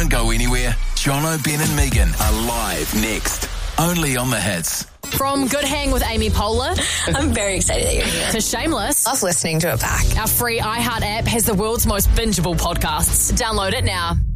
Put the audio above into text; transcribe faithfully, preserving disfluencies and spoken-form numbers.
Don't go anywhere. Jono, Ben and Megan are live next. Only on The Hits. From Good Hang with Amy Poehler I'm very excited that you're here. to Shameless, Love listening to it back. our free iHeart app has the world's most bingeable podcasts. Download it now.